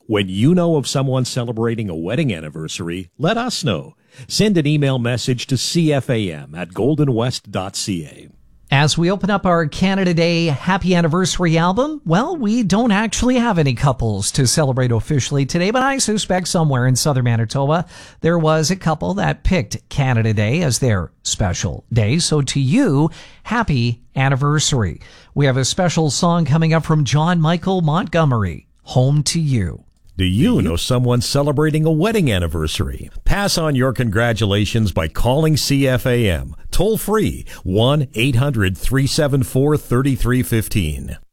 When you know of someone celebrating a wedding anniversary, let us know. Send an email message to cfam@goldenwest.ca. As we open up our Canada Day Happy Anniversary album, well, we don't actually have any couples to celebrate officially today, but I suspect somewhere in southern Manitoba there was a couple that picked Canada Day as their special day. So to you, happy anniversary. We have a special song coming up from John Michael Montgomery, Home to You. Do you know someone celebrating a wedding anniversary? Pass on your congratulations by calling CFAM. Toll free 1-800-374-3315.